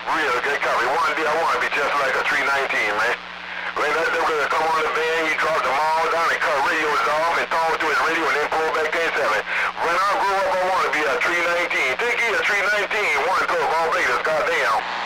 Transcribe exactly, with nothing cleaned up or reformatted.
Real good copy. One day I want to be just like a three nineteen, man. When that them gonna come on the van, he drop them all down and cut radios off and talk to his radio and then pull back in seven. When I grow up, I want to be a three nineteen. Think he a three nineteen, one twelve, all Vegas, goddamn.